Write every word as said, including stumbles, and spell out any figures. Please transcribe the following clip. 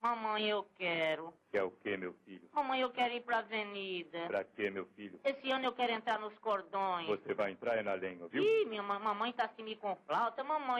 Mamãe, eu quero. Quer o quê, meu filho? Mamãe, eu quero ir pra avenida. Pra quê, meu filho? Esse ano eu quero entrar nos cordões. Você vai entrar é na lenha, viu? Ih, minha ma- mamãe tá assim me com flauta. Mamãe,